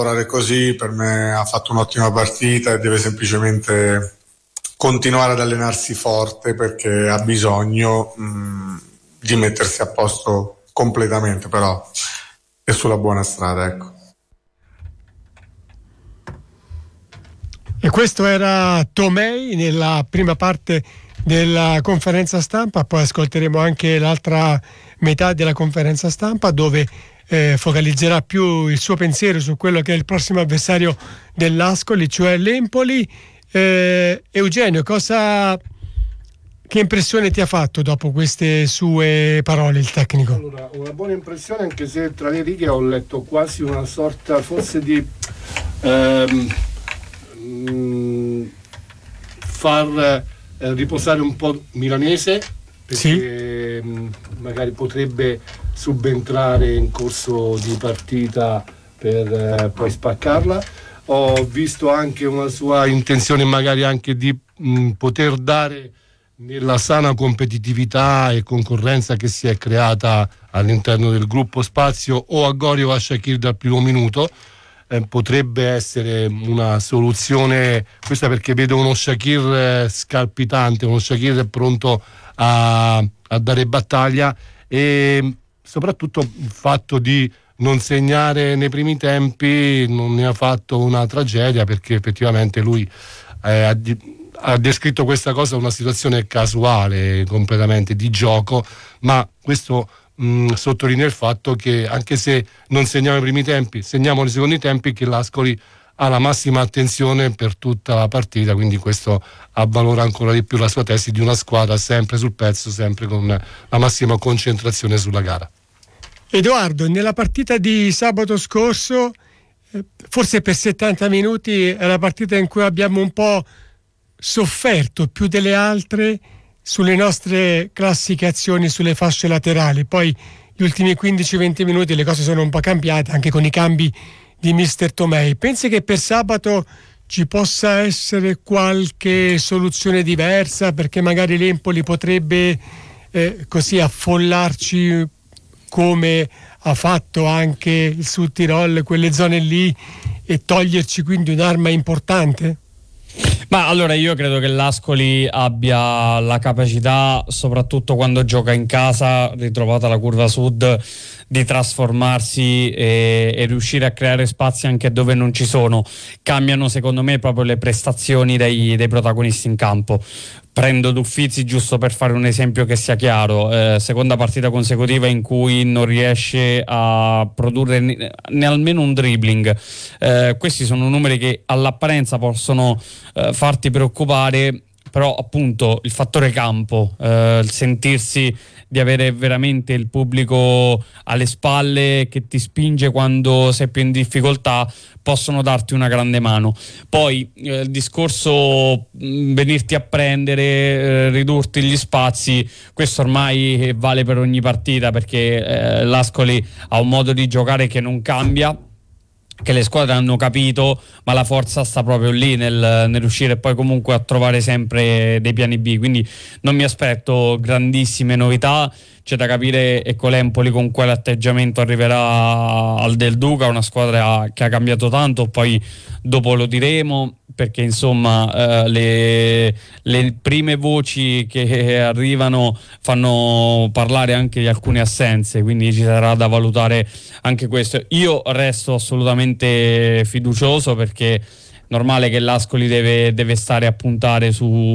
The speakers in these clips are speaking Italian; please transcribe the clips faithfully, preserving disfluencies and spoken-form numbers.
lavorare così, per me ha fatto un'ottima partita e deve semplicemente continuare ad allenarsi forte, perché ha bisogno mh, di mettersi a posto completamente, però è sulla buona strada, ecco. E questo era Tomei nella prima parte della conferenza stampa. Poi ascolteremo anche l'altra metà della conferenza stampa, dove eh, focalizzerà più il suo pensiero su quello che è il prossimo avversario dell'Ascoli, cioè l'Empoli. eh, Eugenio, cosa che impressione ti ha fatto dopo queste sue parole il tecnico? Allora, una buona impressione, anche se tra le righe ho letto quasi una sorta forse di ehm, far eh, riposare un po' Milanese, perché sì, mh, magari potrebbe subentrare in corso di partita per eh, poi spaccarla. Ho visto anche una sua intenzione magari anche di mh, poter dare, nella sana competitività e concorrenza che si è creata all'interno del gruppo, spazio o a Gori o a Shaqiri dal primo minuto. Eh, potrebbe essere una soluzione questa, perché vedo uno Shaqiri scalpitante, uno Shaqiri pronto a, a dare battaglia, e soprattutto il fatto di non segnare nei primi tempi non ne ha fatto una tragedia, perché effettivamente lui eh, ha, ha descritto questa cosa una situazione casuale, completamente di gioco, ma questo mh, sottolinea il fatto che anche se non segniamo i primi tempi, segniamo nei secondi tempi, che l'Ascoli ha la massima attenzione per tutta la partita, quindi questo avvalora ancora di più la sua tesi di una squadra sempre sul pezzo, sempre con la massima concentrazione sulla gara. Edoardo, nella partita di sabato scorso, forse per settanta minuti, è la partita in cui abbiamo un po' sofferto più delle altre sulle nostre classiche azioni sulle fasce laterali. Poi gli ultimi quindici venti minuti le cose sono un po' cambiate, anche con i cambi di mister Tomei. Pensi che per sabato ci possa essere qualche soluzione diversa, perché magari l'Empoli potrebbe eh, così affollarci come ha fatto anche il Sud Tirol, quelle zone lì, e toglierci quindi un'arma importante? Ma allora io credo che l'Ascoli abbia la capacità, soprattutto quando gioca in casa, ritrovata la curva sud, di trasformarsi e, e riuscire a creare spazi anche dove non ci sono. Cambiano secondo me proprio le prestazioni dei, dei protagonisti in campo. Prendo D'Uffizi giusto per fare un esempio che sia chiaro, eh, seconda partita consecutiva in cui non riesce a produrre ne, ne almeno un dribbling. Eh, questi sono numeri che all'apparenza possono eh, farti preoccupare, però appunto il fattore campo, eh, il sentirsi di avere veramente il pubblico alle spalle che ti spinge quando sei più in difficoltà, possono darti una grande mano. Poi eh, il discorso mh, venirti a prendere, eh, ridurti gli spazi, questo ormai vale per ogni partita, perché eh, l'Ascoli ha un modo di giocare che non cambia, che le squadre hanno capito, ma la forza sta proprio lì nel, nel riuscire poi comunque a trovare sempre dei piani B, quindi non mi aspetto grandissime novità. C'è da capire, ecco, l'Empoli con quale atteggiamento arriverà al Del Duca, una squadra che ha cambiato tanto, poi dopo lo diremo, perché insomma eh, le, le prime voci che arrivano fanno parlare anche di alcune assenze, quindi ci sarà da valutare anche questo. Io resto assolutamente fiducioso, perché normale che l'Ascoli deve, deve stare a puntare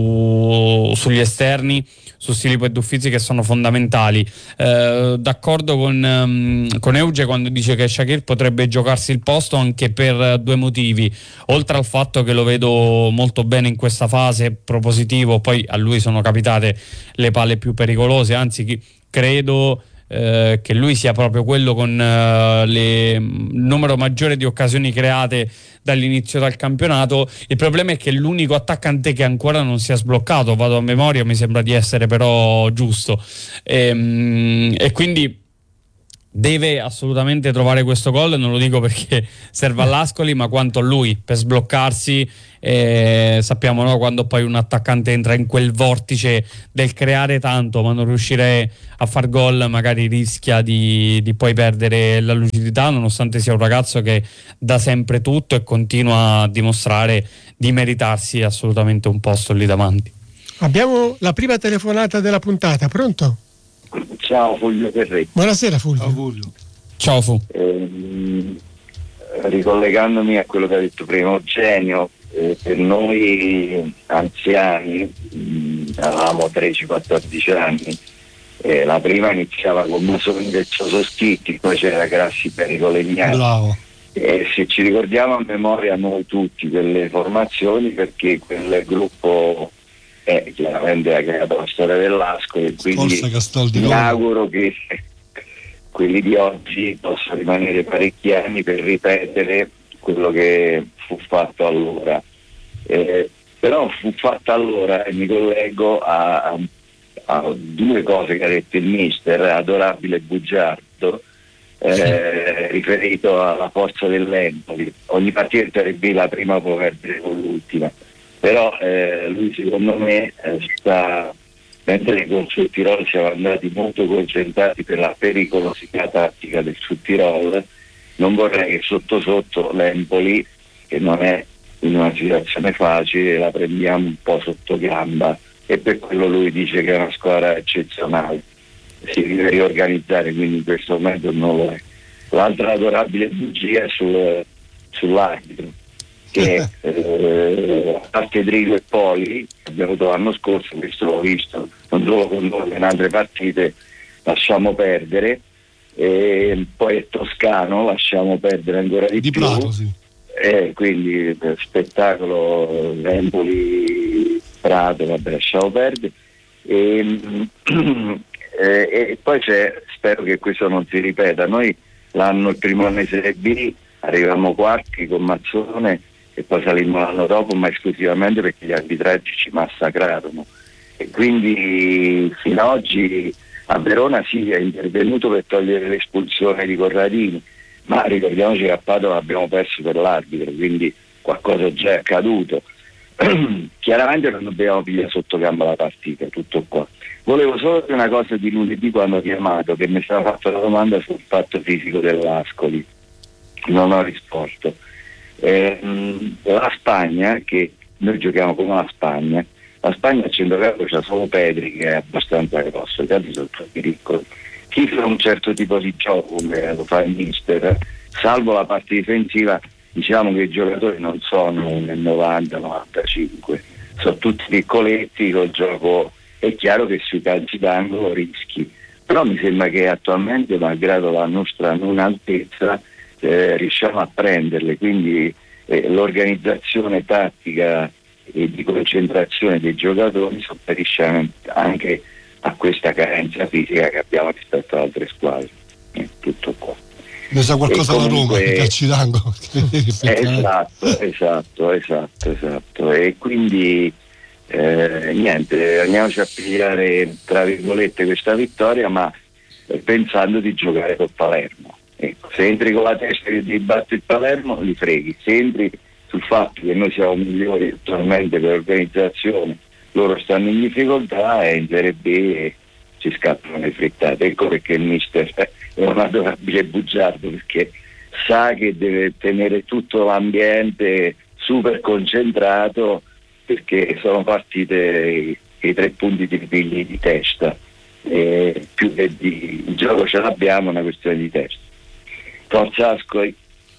su, sugli esterni, su Silipo e D'Uffizi, che sono fondamentali. Eh, d'accordo con, um, con Euge quando dice che Shaqiri potrebbe giocarsi il posto, anche per due motivi: oltre al fatto che lo vedo molto bene in questa fase, propositivo, poi a lui sono capitate le palle più pericolose, anzi credo Eh, che lui sia proprio quello con eh, le, il numero maggiore di occasioni create dall'inizio del campionato. Il problema è che è l'unico attaccante che ancora non si è sbloccato, vado a memoria, mi sembra di essere però giusto, e, e quindi deve assolutamente trovare questo gol, non lo dico perché serve all'Ascoli, ma quanto a lui per sbloccarsi. Eh, sappiamo, no, quando poi un attaccante entra in quel vortice del creare tanto ma non riuscire a far gol, magari rischia di, di poi perdere la lucidità, nonostante sia un ragazzo che dà sempre tutto e continua a dimostrare di meritarsi assolutamente un posto lì davanti. Abbiamo la prima telefonata della puntata, pronto? Ciao Fulvio Ferretti. Buonasera Fulvio. Ciao Fulvio. Ciao Fu. Eh, ricollegandomi a quello che ha detto prima Eugenio, eh, per noi anziani, mh, avevamo tredici quattordici anni, eh, la prima iniziava con Masoni del Cioso Schitti, poi c'era Grassi Perico Legnani. Bravo. E se ci ricordiamo a memoria noi tutti quelle formazioni, perché quel gruppo è chiaramente ha creato la storia dell'Ascoli, e quindi mi auguro che quelli di oggi possano rimanere parecchi anni per ripetere quello che fu fatto allora. Eh, però fu fatto allora, e mi collego a, a, a due cose che ha detto il mister, adorabile bugiardo, eh, sì. riferito alla forza dell'Empoli. Ogni partita in Serie B la prima può perdere con l'ultima, però eh, lui secondo me eh, sta, mentre con il Sud-Tirol siamo andati molto concentrati per la pericolosità tattica del Sud-Tirol, non vorrei che sotto sotto l'Empoli, che non è in una situazione facile, la prendiamo un po' sotto gamba, e per quello lui dice che è una squadra eccezionale, si deve riorganizzare, quindi in questo momento non lo è. L'altra adorabile bugia è sul, sull'arbitro, che eh, a parte Drigo e Poli che abbiamo avuto l'anno scorso, questo l'ho visto non solo con noi ma in altre partite, lasciamo perdere, e poi è toscano, lasciamo perdere ancora di, di più Prato, sì. E quindi per spettacolo Empoli Prato, vabbè, lasciamo perdere. E, e, e poi c'è, spero che questo non si ripeta, noi l'anno il primo anno di Serie B arrivavamo quarti con Mazzone e poi salimmo l'anno dopo, ma esclusivamente perché gli arbitraggi ci massacrarono, e quindi fino ad oggi a Verona sì è intervenuto per togliere l'espulsione di Corradini, ma ricordiamoci che a Padova abbiamo perso per l'arbitro, quindi qualcosa già è accaduto. Chiaramente non dobbiamo pigliare sotto gamba la partita, tutto qua. Volevo solo dire una cosa di lunedì quando ho chiamato, che mi stava fatta la domanda sul fatto fisico dell'Ascoli, non ho risposto. Eh, la Spagna, che noi giochiamo come la Spagna, la Spagna a centrocampo c'ha solo Pedri che è abbastanza grosso, gli altri sono tutti piccoli. Chi fa un certo tipo di gioco come lo fa il mister, salvo la parte difensiva, diciamo che i giocatori non sono nel novanta novantacinque, sono tutti piccoletti, col gioco è chiaro che sui calci d'angolo rischi, però mi sembra che attualmente, malgrado la nostra non altezza, eh, riusciamo a prenderle, quindi eh, l'organizzazione tattica e di concentrazione dei giocatori sopperisce anche a questa carenza fisica che abbiamo rispetto ad altre squadre. È tutto qua. Ne sa qualcosa comunque, la Roma, i calci d'angolo. esatto, esatto, esatto, esatto. E quindi eh, niente, andiamoci a pigliare tra virgolette questa vittoria, ma eh, pensando di giocare con Palermo. Ecco, se entri con la testa che ti batte il Palermo, li freghi. Se entri sul fatto che noi siamo migliori attualmente per organizzazione, loro stanno in difficoltà e in Serie B ci scappano le frittate. Ecco perché il mister è un adorabile bugiardo, perché sa che deve tenere tutto l'ambiente super concentrato, perché sono partite i tre punti di pigli di testa, e più che di il gioco ce l'abbiamo, è una questione di testa. Forza Ascoli.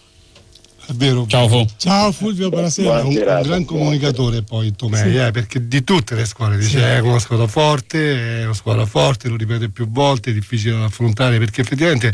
È vero. Ciao, Fu. Ciao Fulvio, buonasera. Un, un gran comunicatore poi Tomei, sì. eh, perché di tutte le squadre dice sì. È una squadra forte, è una squadra forte, lo ripete più volte, è difficile da affrontare, perché effettivamente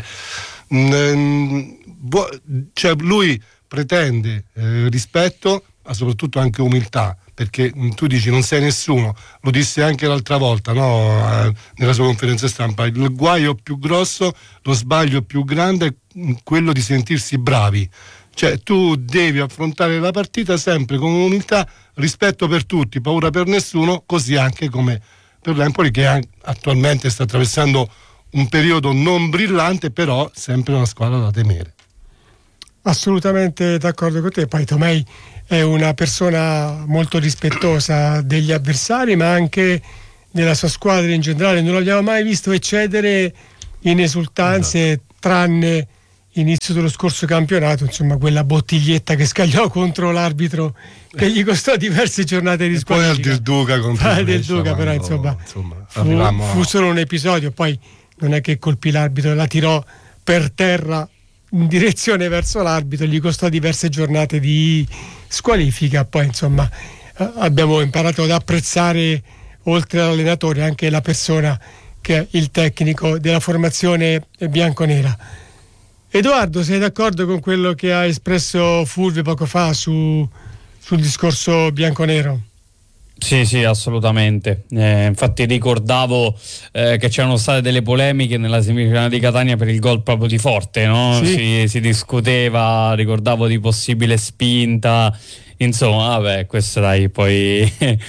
mh, bo- cioè lui pretende eh, rispetto, ma soprattutto anche umiltà, perché mh, tu dici non sei nessuno, lo disse anche l'altra volta, no? eh, nella sua conferenza stampa, il guaio più grosso, lo sbaglio più grande è quello di sentirsi bravi. Cioè tu devi affrontare la partita sempre con umiltà, rispetto per tutti, paura per nessuno, così anche come per l'Empoli, che attualmente sta attraversando un periodo non brillante, però sempre una squadra da temere. Assolutamente d'accordo con te. Poi Tomei è una persona molto rispettosa degli avversari, ma anche della sua squadra in generale. Non l'abbiamo mai visto eccedere in esultanze, esatto. Tranne inizio dello scorso campionato, insomma, quella bottiglietta che scagliò contro l'arbitro che gli costò diverse giornate di squadra. Poi al Del Duca contro ah, Del Duca, però insomma, insomma fu, fu solo un episodio. Poi non è che colpì l'arbitro, la tirò per terra in direzione verso l'arbitro, gli costò diverse giornate di squalifica. Poi insomma abbiamo imparato ad apprezzare, oltre all'allenatore, anche la persona che è il tecnico della formazione bianconera. Edoardo, sei d'accordo con quello che ha espresso Fulvio poco fa su, sul discorso bianconero? Sì, sì, assolutamente. Eh, infatti ricordavo eh, che c'erano state delle polemiche nella semifinale di Catania per il gol proprio di Forte, no? Sì. Si, si discuteva, ricordavo di possibile spinta. Insomma, vabbè, questo dai, poi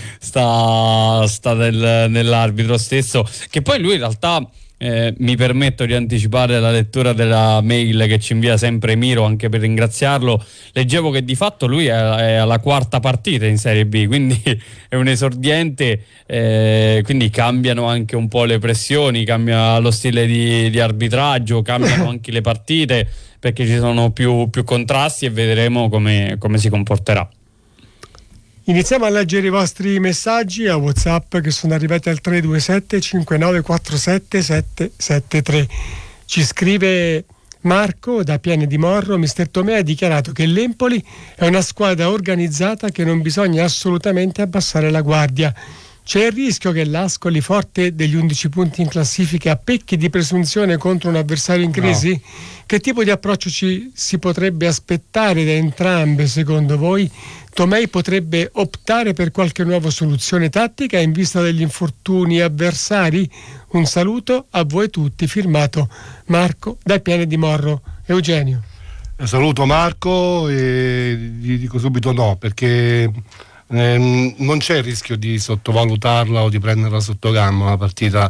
sta, sta nel, nell'arbitro stesso, che poi lui in realtà eh, mi permetto di anticipare la lettura della mail che ci invia sempre Miro, anche per ringraziarlo. Leggevo che di fatto lui è, è alla quarta partita in Serie B, quindi è un esordiente, eh, quindi cambiano anche un po' le pressioni, cambia lo stile di, di arbitraggio, cambiano anche le partite, perché ci sono più, più contrasti, e vedremo come, come si comporterà. Iniziamo a leggere i vostri messaggi a WhatsApp che sono arrivati al tre due sette cinque nove quattro sette sette sette tre. Ci scrive Marco da Piane di Morro: mister Tomei ha dichiarato che l'Empoli è una squadra organizzata, che non bisogna assolutamente abbassare la guardia. C'è il rischio che l'Ascoli, forte degli undici punti in classifica, pecchi di presunzione contro un avversario in crisi? No. Che tipo di approccio ci si potrebbe aspettare da entrambe, secondo voi? Tomei potrebbe optare per qualche nuova soluzione tattica in vista degli infortuni avversari? Un saluto a voi tutti, firmato Marco da Piane di Morro. Eugenio. Saluto Marco e gli dico subito no, perché eh, non c'è il rischio di sottovalutarla o di prenderla sotto gamba una partita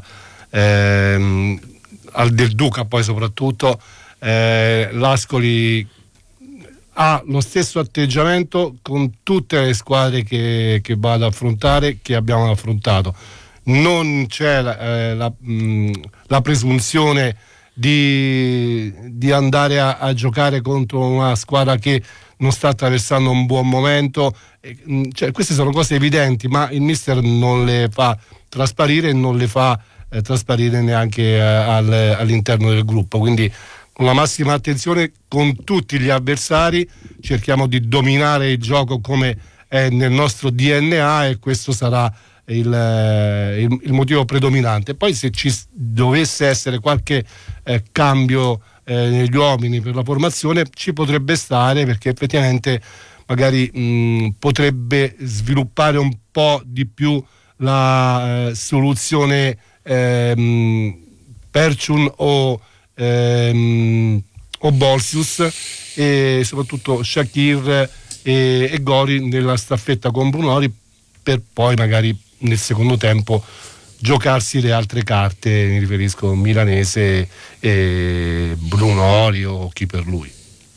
eh, al Del Duca. Poi soprattutto eh, l'Ascoli ha lo stesso atteggiamento con tutte le squadre che, che va ad affrontare, che abbiamo affrontato. Non c'è la, eh, la, mh, la presunzione di, di andare a, a giocare contro una squadra che non sta attraversando un buon momento. Eh, cioè, queste sono cose evidenti, ma il mister non le fa trasparire e non le fa eh, trasparire neanche eh, al, all'interno del gruppo. Quindi con la massima attenzione con tutti gli avversari, cerchiamo di dominare il gioco come è nel nostro D N A, e questo sarà il, il, il motivo predominante. Poi se ci dovesse essere qualche eh, cambio eh, negli uomini per la formazione, ci potrebbe stare, perché effettivamente magari mh, potrebbe sviluppare un po' di più la eh, soluzione eh, Perciun o Ehm, o Bolsius, e soprattutto Shakir e, e Gori nella staffetta con Brunori, per poi magari nel secondo tempo giocarsi le altre carte. Mi riferisco a Milanese e Brunori o chi per lui.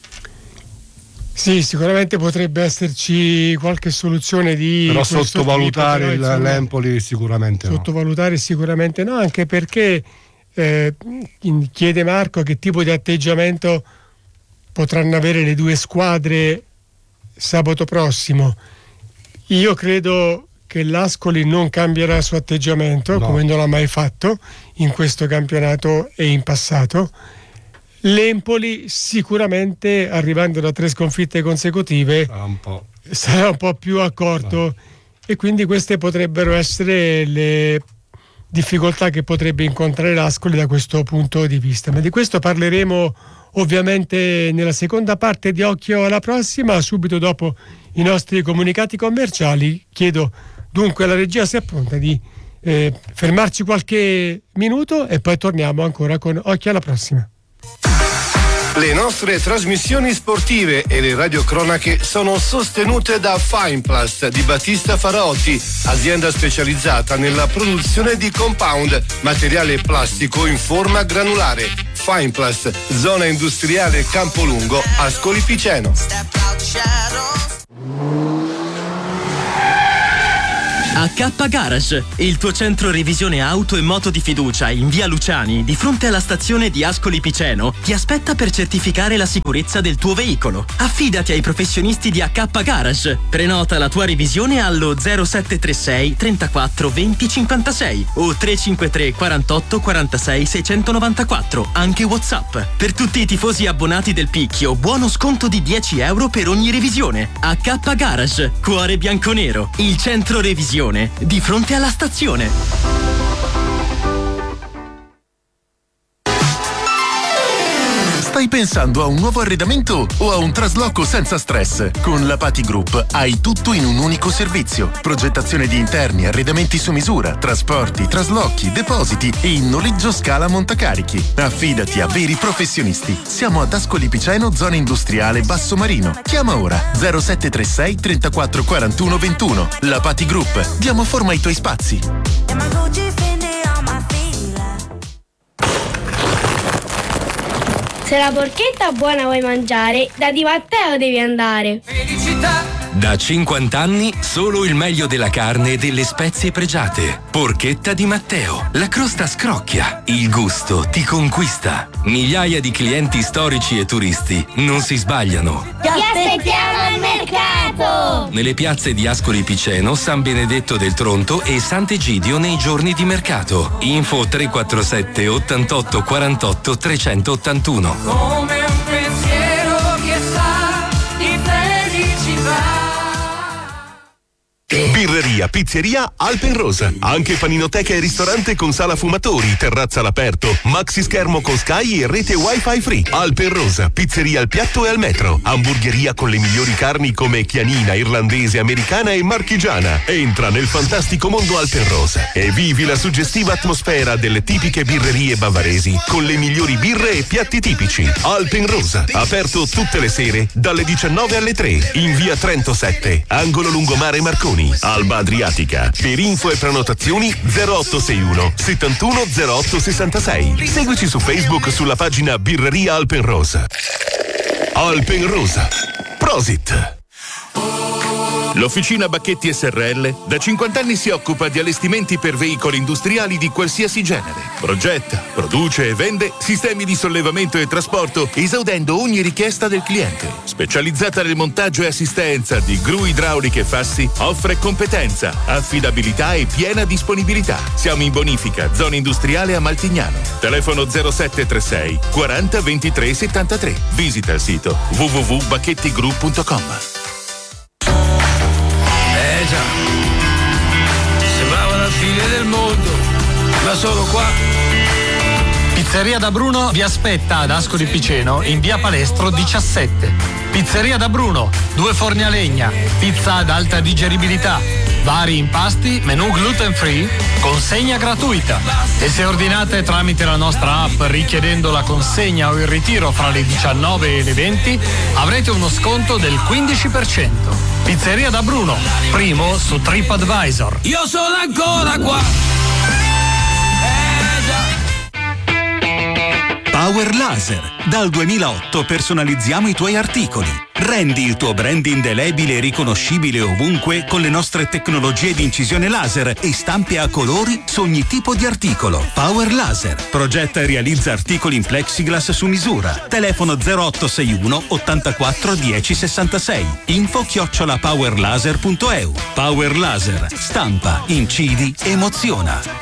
Sì, sicuramente potrebbe esserci qualche soluzione di però sottovalutare tipo, però, l'Empoli sicuramente sottovalutare no. sicuramente no, anche perché Eh, chiede Marco che tipo di atteggiamento potranno avere le due squadre sabato prossimo. Io credo che l'Ascoli non cambierà il suo atteggiamento, no, come non l'ha mai fatto in questo campionato e in passato. L'Empoli sicuramente, arrivando da tre sconfitte consecutive, sarà un po', sarà un po' più accorto, no. E quindi queste potrebbero essere le difficoltà che potrebbe incontrare l'Ascoli da questo punto di vista. Ma di questo parleremo ovviamente nella seconda parte di Occhio alla Prossima, subito dopo i nostri comunicati commerciali. Chiedo dunque alla regia se è pronta di eh, fermarci qualche minuto, e poi torniamo ancora con Occhio alla Prossima. Le nostre trasmissioni sportive e le radiocronache sono sostenute da Fineplast di Battista Faraotti, azienda specializzata nella produzione di compound, materiale plastico in forma granulare. Fineplast, zona industriale Campolungo, Ascoli Piceno. A K Garage, il tuo centro revisione auto e moto di fiducia in via Luciani, di fronte alla stazione di Ascoli Piceno, ti aspetta per certificare la sicurezza del tuo veicolo. Affidati ai professionisti di A K Garage. Prenota la tua revisione allo zero sette tre sei trentaquattro venti cinquantasei o tre cinque tre quarantotto quarantasei seicentonovantaquattro, anche WhatsApp. Per tutti i tifosi abbonati del Picchio, buono sconto di dieci euro per ogni revisione. A K Garage, cuore bianconero, il centro revisione di fronte alla stazione. Stai pensando a un nuovo arredamento o a un trasloco senza stress? Con la Pati Group hai tutto in un unico servizio. Progettazione di interni, arredamenti su misura, trasporti, traslochi, depositi e in noleggio scala montacarichi. Affidati a veri professionisti. Siamo ad Ascoli Piceno, zona industriale Basso Marino. Chiama ora zero sette tre sei trentaquattro quarantuno ventuno. La Pati Group. Diamo forma ai tuoi spazi. Se la porchetta buona vuoi mangiare, da Di Matteo devi andare. Felicità! Da cinquanta anni solo il meglio della carne e delle spezie pregiate. Porchetta Di Matteo. La crosta scrocchia, il gusto ti conquista. Migliaia di clienti storici e turisti non si sbagliano. Ti aspettiamo al mercato! Nelle piazze di Ascoli Piceno, San Benedetto del Tronto e Sant'Egidio nei giorni di mercato. Info tre quattro sette ottantotto quarantotto trecentottantuno. Come un pensiero che sa di felicità. Birreria, pizzeria Alpenrosa. Anche paninoteca e ristorante con sala fumatori, terrazza all'aperto, maxi schermo con Sky e rete wifi free. Alpenrosa, pizzeria al piatto e al metro. Hamburgeria con le migliori carni come chianina, irlandese, americana e marchigiana. Entra nel fantastico mondo Alpenrosa e vivi la suggestiva atmosfera delle tipiche birrerie bavaresi con le migliori birre e piatti tipici. Alpenrosa, aperto tutte le sere dalle diciannove alle tre in via Trento sette, angolo lungomare Marconi. Alba Adriatica. Per info e prenotazioni zero otto sei uno settantuno zero otto sessantasei. Seguici su Facebook sulla pagina Birreria Alpenrosa. Alpenrosa. Prosit. L'Officina Bacchetti S R L da cinquanta anni si occupa di allestimenti per veicoli industriali di qualsiasi genere. Progetta, produce e vende sistemi di sollevamento e trasporto esaudendo ogni richiesta del cliente. Specializzata nel montaggio e assistenza di gru idrauliche e fassi, offre competenza, affidabilità e piena disponibilità. Siamo in bonifica, zona industriale a Maltignano. Telefono zero sette tre sei quaranta ventitré settantatré. Visita il sito w w w punto bacchettigru punto com. Eh già, sembrava la fine del mondo, ma sono qua. Pizzeria da Bruno vi aspetta ad Ascoli Piceno in via Palestro diciassette. Pizzeria da Bruno, due forni a legna, pizza ad alta digeribilità, vari impasti, menù gluten free, consegna gratuita. E se ordinate tramite la nostra app richiedendo la consegna o il ritiro fra le diciannove e le venti, avrete uno sconto del quindici per cento. Pizzeria da Bruno, primo su TripAdvisor. Io sono ancora qua. Power Laser. Dal duemilaotto personalizziamo i tuoi articoli. Rendi il tuo brand indelebile e riconoscibile ovunque con le nostre tecnologie di incisione laser e stampe a colori su ogni tipo di articolo. Power Laser. Progetta e realizza articoli in plexiglass su misura. Telefono zero otto sei uno ottantaquattro dieci sessantasei. Info chiocciola powerlaser punto e u. Power Laser. Stampa, incidi, emoziona.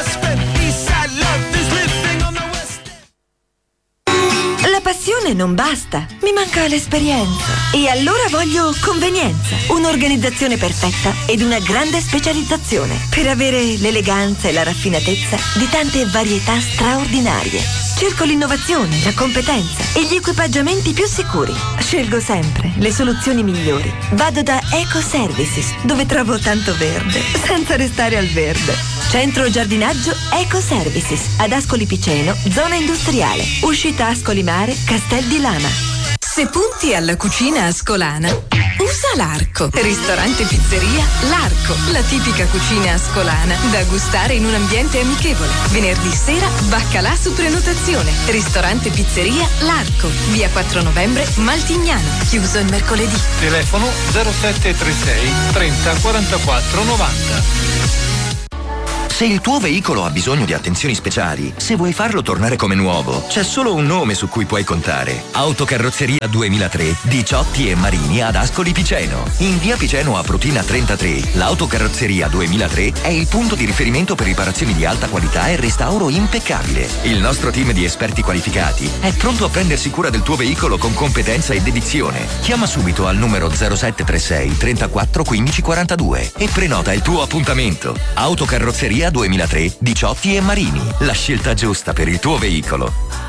La passione non basta, mi manca l'esperienza. E allora voglio convenienza, un'organizzazione perfetta ed una grande specializzazione per avere l'eleganza e la raffinatezza di tante varietà straordinarie. Cerco l'innovazione, la competenza e gli equipaggiamenti più sicuri. Scelgo sempre le soluzioni migliori. Vado da Eco Services, dove trovo tanto verde, senza restare al verde. Centro giardinaggio Eco Services, ad Ascoli Piceno, zona industriale. Uscita Ascoli Mare, Castello Pastel di lana. Se punti alla cucina ascolana, usa l'Arco. Ristorante Pizzeria L'Arco, la tipica cucina ascolana da gustare in un ambiente amichevole. Venerdì sera, baccalà su prenotazione. Ristorante Pizzeria L'Arco, via quattro novembre, Maltignano. Chiuso il mercoledì. Telefono zero sette tre sei trenta quarantaquattro novanta. Se il tuo veicolo ha bisogno di attenzioni speciali, se vuoi farlo tornare come nuovo, c'è solo un nome su cui puoi contare. Autocarrozzeria duemilatré, Diciotti e Marini ad Ascoli Piceno. In via Piceno a Prutina trentatré, l'Autocarrozzeria duemilatré è il punto di riferimento per riparazioni di alta qualità e restauro impeccabile. Il nostro team di esperti qualificati è pronto a prendersi cura del tuo veicolo con competenza e dedizione. Chiama subito al numero zero sette tre sei trentaquattro quindici quarantadue e prenota il tuo appuntamento. Autocarrozzeria duemilatré, Diciotti e Marini, la scelta giusta per il tuo veicolo.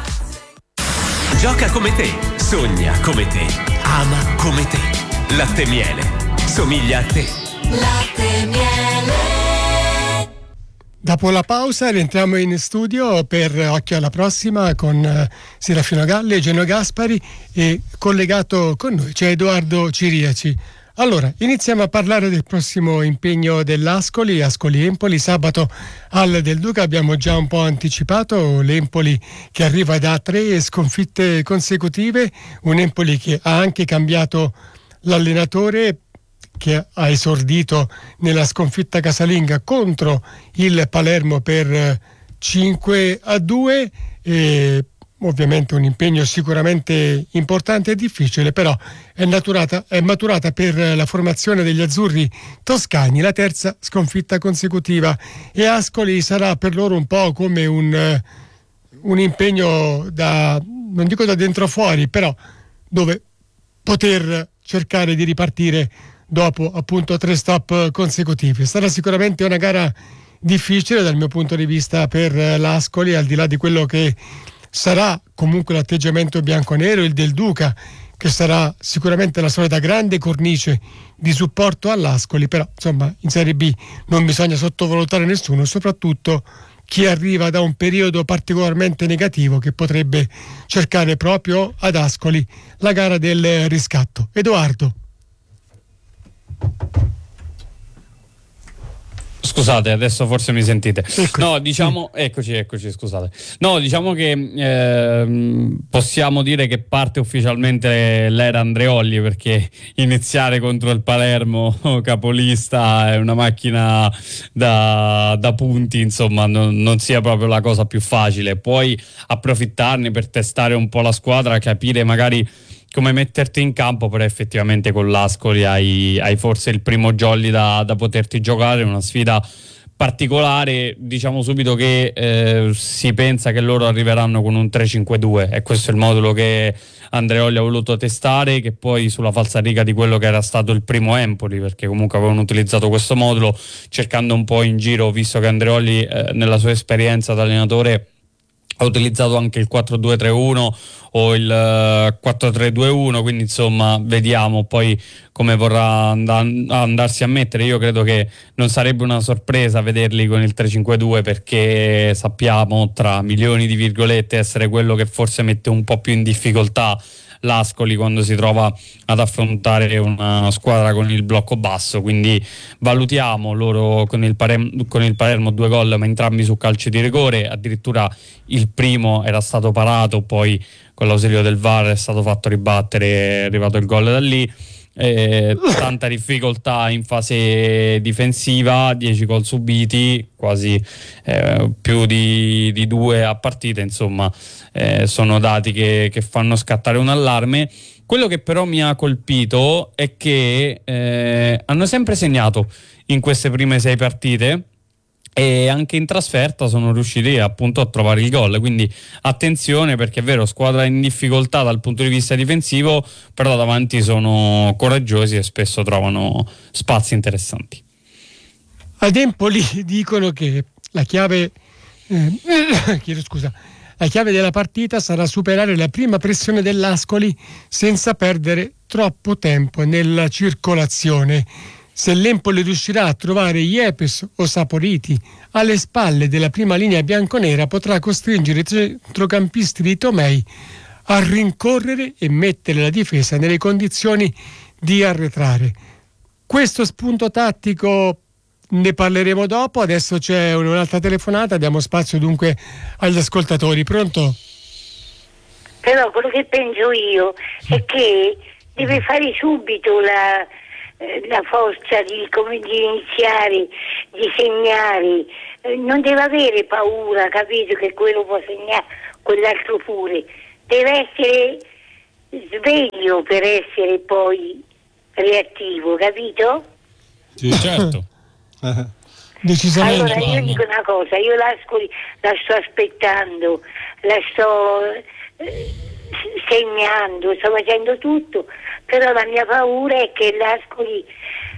Gioca come te, sogna come te, ama come te. Latte Miele, somiglia a te. Latte Miele. Dopo la pausa rientriamo in studio per Occhio alla prossima con uh, Serafino Galli e Geno Gaspari, e collegato con noi c'è Edoardo Ciriaci. Allora, iniziamo a parlare del prossimo impegno dell'Ascoli, Ascoli-Empoli, sabato al Del Duca. Abbiamo già un po' anticipato l'Empoli che arriva da tre sconfitte consecutive, un Empoli che ha anche cambiato l'allenatore, che ha esordito nella sconfitta casalinga contro il Palermo per cinque a due, e ovviamente un impegno sicuramente importante e difficile, però è, naturata, è maturata per la formazione degli azzurri toscani la terza sconfitta consecutiva, e Ascoli sarà per loro un po' come un, un impegno da, non dico da dentro fuori, però dove poter cercare di ripartire dopo appunto tre stop consecutivi. Sarà sicuramente una gara difficile dal mio punto di vista per l'Ascoli, al di là di quello che sarà comunque l'atteggiamento bianconero, il Del Duca, che sarà sicuramente la solita grande cornice di supporto all'Ascoli, però insomma in Serie B non bisogna sottovalutare nessuno, soprattutto chi arriva da un periodo particolarmente negativo che potrebbe cercare proprio ad Ascoli la gara del riscatto. Edoardo. Scusate, adesso forse mi sentite. Eccoci. No, diciamo, eccoci, eccoci, scusate. No, diciamo che eh, possiamo dire che parte ufficialmente l'era Andreolli, perché iniziare contro il Palermo capolista è una macchina da, da punti, insomma, non, non sia proprio la cosa più facile. Puoi approfittarne per testare un po' la squadra, capire magari come metterti in campo, però effettivamente con l'Ascoli hai, hai forse il primo jolly da, da poterti giocare, una sfida particolare. Diciamo subito che eh, si pensa che loro arriveranno con un tre cinque due, e questo è il modulo che Andreolli ha voluto testare, che poi sulla falsariga di quello che era stato il primo Empoli, perché comunque avevano utilizzato questo modulo cercando un po' in giro, visto che Andreolli eh, nella sua esperienza da allenatore ha utilizzato anche il quattro due tre uno o il uh, quattro tre due uno, quindi insomma vediamo poi come vorrà and- andarsi a mettere. Io credo che non sarebbe una sorpresa vederli con il tre cinque due, perché sappiamo, tra milioni di virgolette, essere quello che forse mette un po' più in difficoltà l'Ascoli quando si trova ad affrontare una squadra con il blocco basso. Quindi valutiamo loro con il, Parem- con il Palermo due gol, ma entrambi su calci di rigore, addirittura il primo era stato parato, poi con l'ausilio del V A R è stato fatto ribattere, è arrivato il gol da lì. Eh, tanta difficoltà in fase difensiva, dieci gol subiti, quasi eh, più di, di due a partita, insomma eh, sono dati che, che fanno scattare un allarme. Quello che però mi ha colpito è che eh, hanno sempre segnato in queste prime sei partite, e anche in trasferta sono riusciti appunto a trovare il gol, quindi attenzione, perché è vero, squadra in difficoltà dal punto di vista difensivo, però davanti sono coraggiosi e spesso trovano spazi interessanti. Ad Empoli dicono che la chiave eh, chiedo scusa la chiave della partita sarà superare la prima pressione dell'Ascoli senza perdere troppo tempo nella circolazione. Se l'Empoli riuscirà a trovare Yepes o Saporiti alle spalle della prima linea bianconera, potrà costringere i centrocampisti di Tomei a rincorrere e mettere la difesa nelle condizioni di arretrare. Questo spunto tattico ne parleremo dopo, adesso c'è un'altra telefonata, diamo spazio dunque agli ascoltatori. Pronto? Però quello che penso io è che deve fare subito la, la forza di, come, di iniziare, di segnare, eh, non deve avere paura, capito, che quello può segnare, quell'altro pure, deve essere sveglio per essere poi reattivo, capito? Sì, certo. Decisamente. Allora io dico una cosa, io l'Ascoli la sto aspettando, la sto eh, segnando, sto facendo tutto, però la mia paura è che l'Ascoli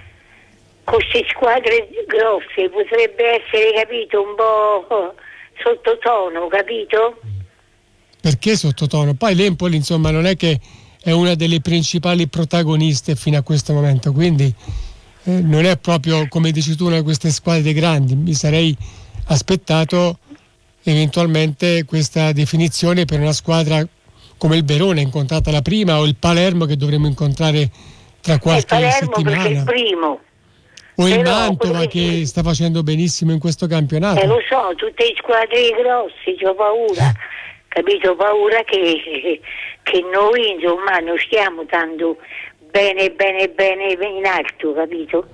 con queste squadre grosse potrebbe essere, capito, un po' sottotono, capito? Perché sottotono? Poi l'Empoli, insomma, non è che è una delle principali protagoniste fino a questo momento, quindi eh, non è proprio, come dici tu, una di queste squadre grandi. Mi sarei aspettato eventualmente questa definizione per una squadra come il Verona, incontrata la prima, o il Palermo che dovremo incontrare tra qualche il Palermo settimana. Perché è il primo. O il Però, Mantova che... che sta facendo benissimo in questo campionato. Eh, lo so, tutte le squadre grosse, ho paura, capito? Paura che, che noi, insomma, non stiamo tanto bene, bene, bene in alto, capito?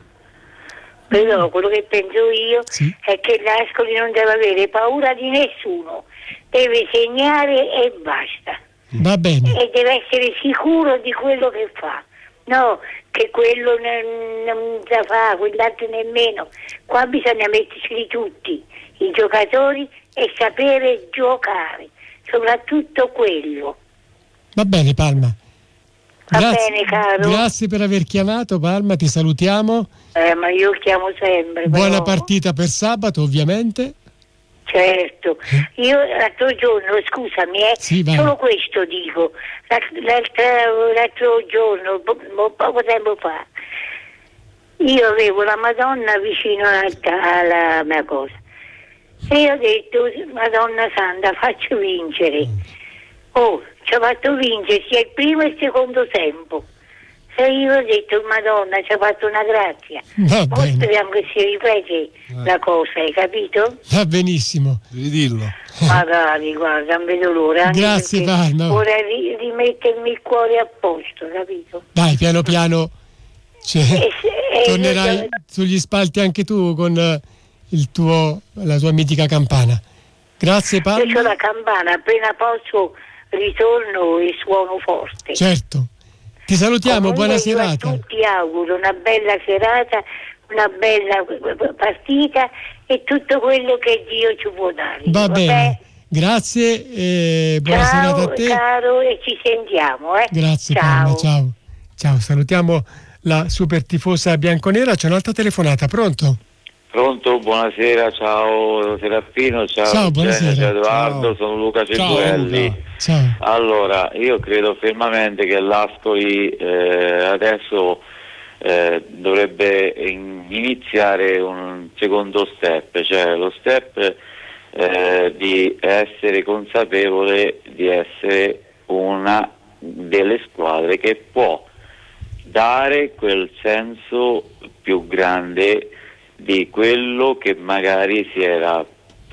Però quello che penso io sì. è che l'Ascoli non deve avere paura di nessuno, deve segnare e basta. Va bene. E deve essere sicuro di quello che fa. No, che quello non, non sa fa, quell'altro nemmeno. Qua bisogna metterci tutti, i giocatori, e sapere giocare, soprattutto quello. Va bene, Palma. Va grazie, bene, caro. Grazie per aver chiamato, Palma, ti salutiamo. Eh, ma io chiamo sempre. Buona però... partita per sabato, ovviamente. Certo, io l'altro giorno, scusami, eh, sì, solo questo dico, l'altro, l'altro giorno, poco tempo fa, io avevo la Madonna vicino alla mia cosa e io ho detto, Madonna Santa, faccio vincere. Oh, ci ha fatto vincere sia il primo e il secondo tempo. E io ho detto, Madonna, ci ha fatto una grazia. Poi speriamo che si ripete eh. la cosa, hai capito? Va benissimo. Devi dirlo. Magari, guarda, non vedo l'ora. Grazie, Palma. Vorrei rimettermi il cuore a posto, capito? Dai, piano piano cioè, e se, tornerai io... sugli spalti anche tu con il tuo, la tua mitica campana. Grazie, Palma. Io ho la campana, appena posso ritorno e suono forte. Certo. Ti salutiamo, comunque buona serata. A tutti auguro una bella serata, una bella partita e tutto quello che Dio ci può dare. Va Vabbè? bene, grazie e buona ciao, serata a te. Caro, e ci sentiamo. Eh? Grazie, ciao. Palma, ciao. Ciao, salutiamo la super tifosa bianconera. C'è un'altra telefonata, pronto? Pronto, buonasera, ciao Serafino, ciao, ciao, buonasera. ciao Edoardo, ciao. Sono Luca Cedurelli. Ciao. Allora, io credo fermamente che l'Ascoli eh, adesso eh, dovrebbe in- iniziare un secondo step, cioè lo step eh, di essere consapevole di essere una delle squadre che può dare quel senso più grande di quello che magari si era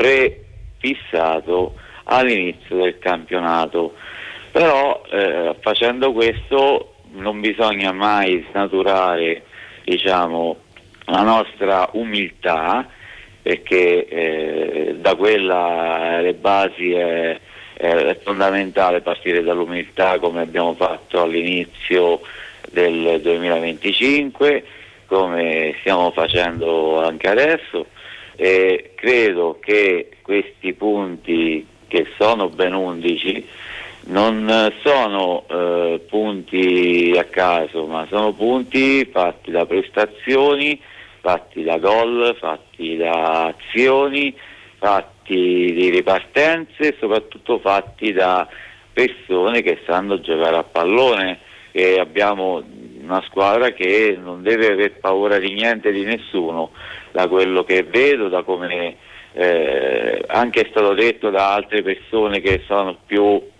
prefissato all'inizio del campionato. Però eh, facendo questo non bisogna mai snaturare, diciamo, la nostra umiltà, perché eh, da quella le basi è, è fondamentale partire dall'umiltà, come abbiamo fatto all'inizio del duemilaventicinque, come stiamo facendo anche adesso, e credo che questi punti, che sono ben undici, non sono eh, punti a caso, ma sono punti fatti da prestazioni, fatti da gol, fatti da azioni, fatti di ripartenze e soprattutto fatti da persone che sanno giocare a pallone, e abbiamo una squadra che non deve aver paura di niente e di nessuno, da quello che vedo, da come eh, anche è stato detto da altre persone che sono più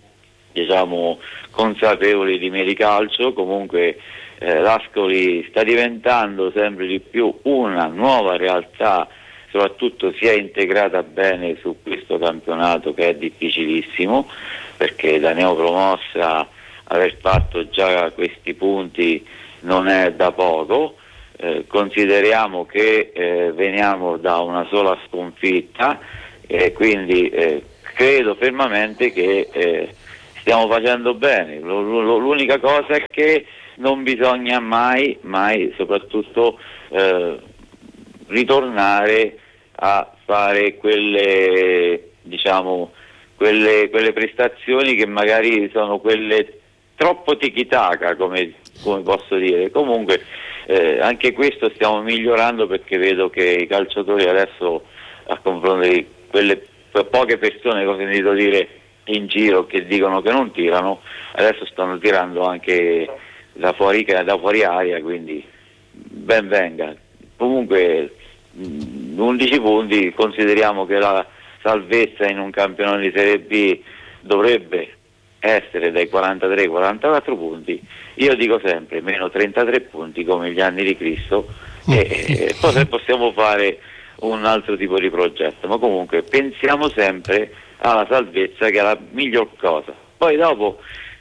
diciamo consapevoli di Mericalcio. Comunque eh, l'Ascoli sta diventando sempre di più una nuova realtà, soprattutto si è integrata bene su questo campionato che è difficilissimo, perché da neopromossa aver fatto già questi punti non è da poco. Eh, consideriamo che eh, veniamo da una sola sconfitta e eh, quindi eh, credo fermamente che eh, stiamo facendo bene. L- l- l'unica cosa è che non bisogna mai, mai soprattutto eh, ritornare a fare quelle, diciamo, quelle, quelle prestazioni che magari sono quelle troppo tiki-taka, come, come posso dire. Comunque eh, anche questo stiamo migliorando, perché vedo che i calciatori adesso, a confronto di quelle poche persone che ho sentito dire in giro che dicono che non tirano, adesso stanno tirando anche da fuori, da fuori aria, quindi ben venga. Comunque undici punti, consideriamo che la salvezza in un campionato di Serie B dovrebbe essere dai quarantatré ai quarantaquattro punti. Io dico sempre meno trentatré punti come gli anni di Cristo, e poi possiamo fare un altro tipo di progetto, ma comunque pensiamo sempre alla salvezza, che è la miglior cosa. Poi dopo,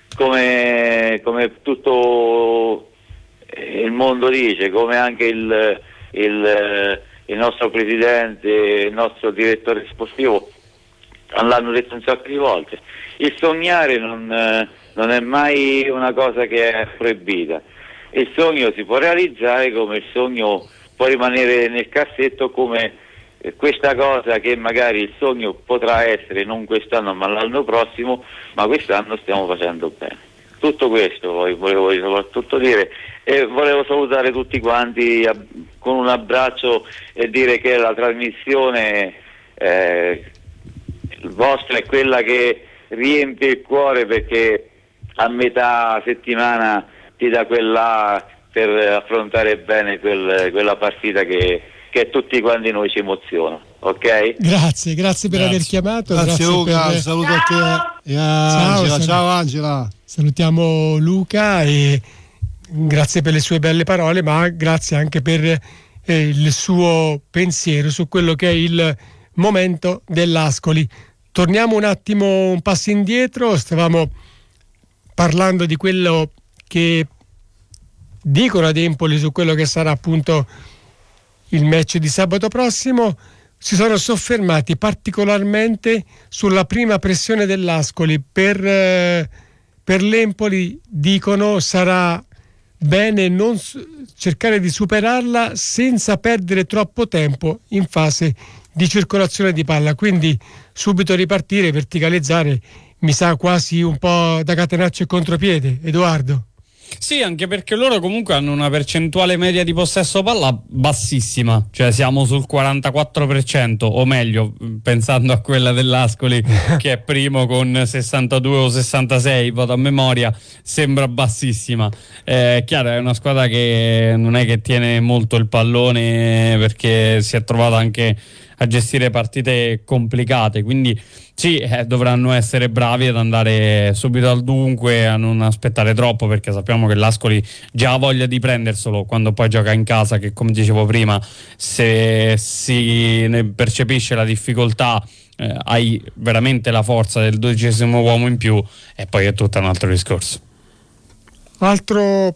come, come tutto il mondo dice, come anche il, il, il nostro presidente, il nostro direttore sportivo l'hanno detto un sacco di volte, il sognare non, non è mai una cosa che è proibita. Il sogno si può realizzare, come il sogno può rimanere nel cassetto, come questa cosa che magari il sogno potrà essere non quest'anno ma l'anno prossimo, ma quest'anno stiamo facendo bene. Tutto questo volevo soprattutto dire, e volevo salutare tutti quanti con un abbraccio e dire che la trasmissione eh, vostra è quella che riempie il cuore, perché a metà settimana ti dà quella per affrontare bene quel, quella partita che, che tutti quanti noi ci emoziona. Ok? Grazie, grazie per Grazie. aver chiamato. Grazie, grazie Luca, per... saluto a te e a Ciao, Angela. sal- Ciao Angela. Salutiamo Luca e grazie per le sue belle parole, ma grazie anche per eh, il suo pensiero su quello che è il momento dell'Ascoli. Torniamo un attimo, un passo indietro. Stavamo parlando di quello che dicono ad Empoli su quello che sarà appunto il match di sabato prossimo. Si sono soffermati particolarmente sulla prima pressione dell'Ascoli. Per, eh, per l'Empoli dicono sarà bene non s- cercare di superarla senza perdere troppo tempo in fase di circolazione di palla, quindi subito ripartire, verticalizzare, mi sa quasi un po' da catenaccio e contropiede. Edoardo? Sì, anche perché loro comunque hanno una percentuale media di possesso palla bassissima, cioè siamo sul quarantaquattro per cento, o meglio, pensando a quella dell'Ascoli che è primo con sessantadue o sessantasei, vado a memoria, sembra bassissima. È eh, chiaro, è una squadra che non è che tiene molto il pallone, perché si è trovata anche a gestire partite complicate, quindi sì, eh, dovranno essere bravi ad andare subito al dunque, a non aspettare troppo, perché sappiamo che l'Ascoli già ha voglia di prenderselo quando poi gioca in casa, che come dicevo prima, se si ne percepisce la difficoltà, eh, hai veramente la forza del dodicesimo uomo in più, e poi è tutto un altro discorso. Altro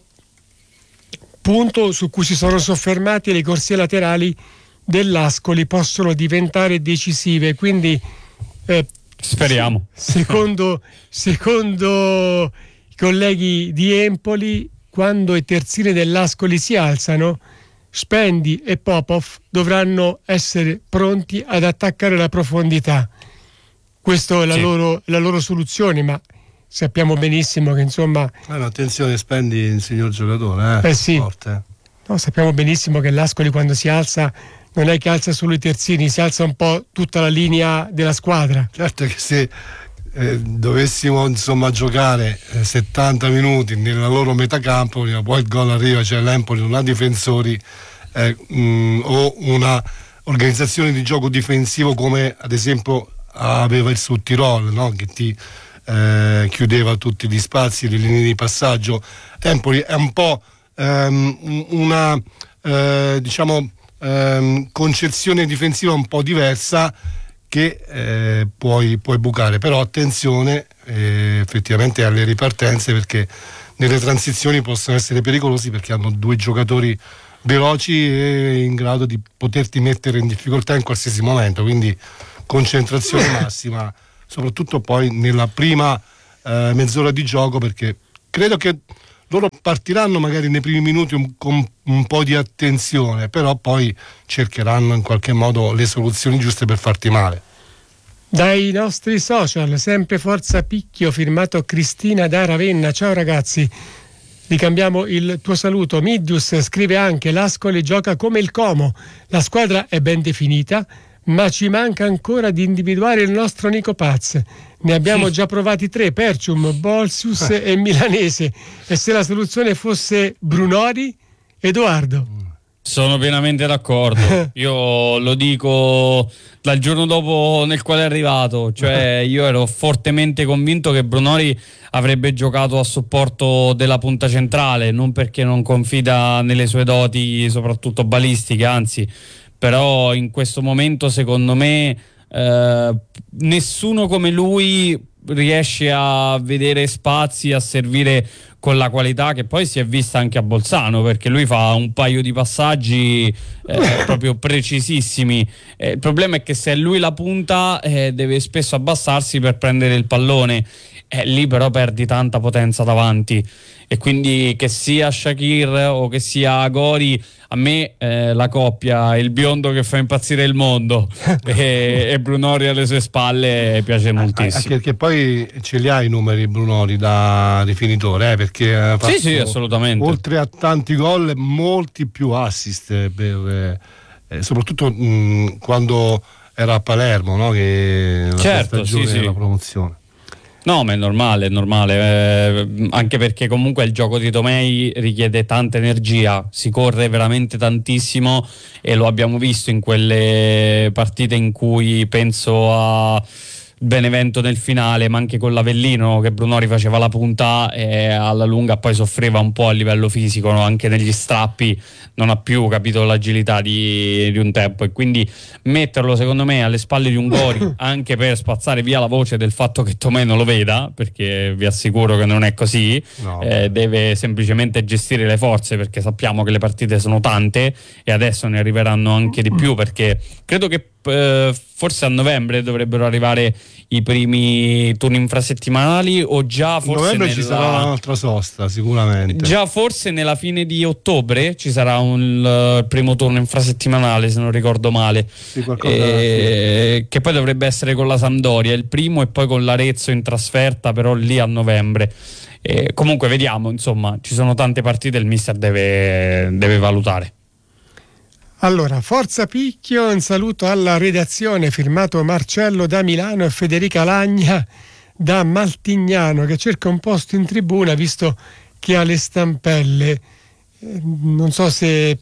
punto su cui si sono soffermati: le corsie laterali dell'Ascoli possono diventare decisive, quindi eh, speriamo. Secondo, secondo i colleghi di Empoli, quando i terzini dell'Ascoli si alzano, Spendi e Popov dovranno essere pronti ad attaccare la profondità. Questa è la, sì. loro, la loro soluzione, ma sappiamo benissimo che insomma eh, no, attenzione, Spendi il signor giocatore, eh, eh sì. forte. No, sappiamo benissimo che l'Ascoli quando si alza non è che alza solo i terzini, si alza un po' tutta la linea della squadra. Certo che se eh, dovessimo insomma giocare eh, settanta minuti nella loro metacampo, prima poi il gol arriva, cioè l'Empoli non ha difensori eh, mh, o una organizzazione di gioco difensivo come ad esempio aveva il Sud Tirol, no? Che ti eh, chiudeva tutti gli spazi, le linee di passaggio. Empoli è un po' ehm, una eh, diciamo ehm, concezione difensiva un po' diversa che eh, puoi, puoi bucare, però attenzione eh, effettivamente alle ripartenze, perché nelle transizioni possono essere pericolosi, perché hanno due giocatori veloci e in grado di poterti mettere in difficoltà in qualsiasi momento, quindi concentrazione massima, soprattutto poi nella prima eh, mezz'ora di gioco, perché credo che loro partiranno magari nei primi minuti un, con un po' di attenzione, però poi cercheranno in qualche modo le soluzioni giuste per farti male. Dai nostri social, sempre Forza Picchio, firmato Cristina da Ravenna. Ciao ragazzi, ricambiamo il tuo saluto. Midius scrive anche: l'Ascoli gioca come il Como, la squadra è ben definita, ma ci manca ancora di individuare il nostro Nico Paz. Ne abbiamo già provati tre: Percium, Bolsius e Milanese. E se la soluzione fosse Brunori, Edoardo? Sono pienamente d'accordo. Io lo dico dal giorno dopo nel quale è arrivato, cioè io ero fortemente convinto che Brunori avrebbe giocato a supporto della punta centrale, non perché non confida nelle sue doti soprattutto balistiche, anzi, però in questo momento secondo me eh, nessuno come lui riesce a vedere spazi, a servire con la qualità che poi si è vista anche a Bolzano, perché lui fa un paio di passaggi eh, proprio precisissimi. Eh, il problema è che se è lui la punta eh, deve spesso abbassarsi per prendere il pallone, eh, lì però perdi tanta potenza davanti, e quindi che sia Shaqir o che sia Agori, a me eh, la coppia, il biondo che fa impazzire il mondo e, e Brunori alle sue spalle piace moltissimo. Anche perché poi ce li ha i numeri Brunori da rifinitore, eh, perché ha fatto, sì sì assolutamente, oltre a tanti gol, molti più assist per, eh, soprattutto mh, quando era a Palermo, no? Che la certo, stagione sì, sì. della promozione. No, ma è normale, è normale, eh, anche perché comunque il gioco di Tomei richiede tanta energia, si corre veramente tantissimo e lo abbiamo visto in quelle partite in cui penso a Benevento nel finale, ma anche con l'Avellino, che Brunori faceva la punta e alla lunga poi soffriva un po' a livello fisico, no? Anche negli strappi non ha più capito l'agilità di, di un tempo, e quindi metterlo secondo me alle spalle di un Gori anche per spazzare via la voce del fatto che Tomei non lo veda, perché vi assicuro che non è così, no. eh, deve semplicemente gestire le forze, perché sappiamo che le partite sono tante e adesso ne arriveranno anche di più, perché credo che eh, forse a novembre dovrebbero arrivare i primi turni infrasettimanali, o già forse novembre nella... ci sarà un'altra sosta sicuramente, già forse nella fine di ottobre ci sarà un uh, primo turno infrasettimanale, se non ricordo male, sì, qualcosa eh, che poi dovrebbe essere con la Sampdoria il primo, e poi con l'Arezzo in trasferta, però lì a novembre. Eh, comunque vediamo, insomma, ci sono tante partite, il mister deve, deve valutare. Allora, Forza Picchio, un saluto alla redazione, firmato Marcello da Milano e Federica Lagna da Maltignano, che cerca un posto in tribuna visto che ha le stampelle. Eh, non so se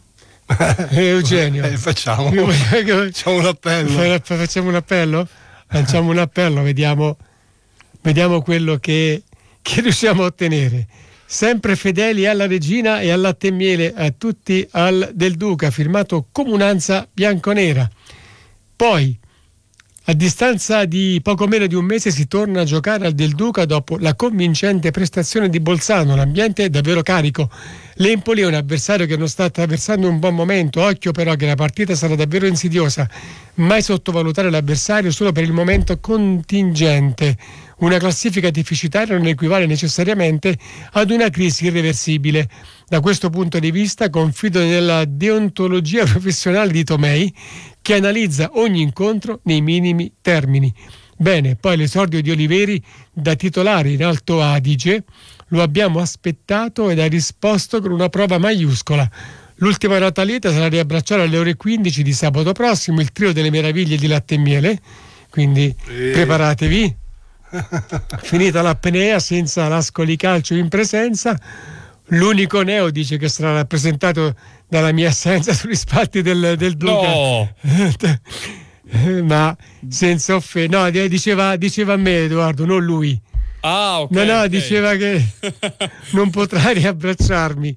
Eugenio eh, facciamo, facciamo un appello facciamo un appello lanciamo un appello, vediamo vediamo quello che, che riusciamo a ottenere. Sempre fedeli alla regina e al latte e miele, a tutti al Del Duca, firmato Comunanza Bianconera. Poi, a distanza di poco meno di un mese, si torna a giocare al Del Duca dopo la convincente prestazione di Bolzano. L'ambiente è davvero carico. L'Empoli è un avversario che non sta attraversando un buon momento. Occhio però che la partita sarà davvero insidiosa. Mai sottovalutare l'avversario solo per il momento contingente. Una classifica deficitaria non equivale necessariamente ad una crisi irreversibile. Da questo punto di vista confido nella deontologia professionale di Tomei, che analizza ogni incontro nei minimi termini. Bene, poi l'esordio di Oliveri da titolare in Alto Adige lo abbiamo aspettato ed ha risposto con una prova maiuscola. L'ultima nota lieta sarà riabbracciare alle ore quindici di sabato prossimo il trio delle meraviglie di latte e miele, quindi e... preparatevi. Finita l'apnea, senza l'Ascoli Calcio in presenza, l'unico neo dice che sarà rappresentato dalla mia assenza sugli spalti del, del Duca. No. ma senza offesa. No, diceva, diceva a me Edoardo, non lui. Ah, ok. No, no, okay. diceva che non potrà riabbracciarmi,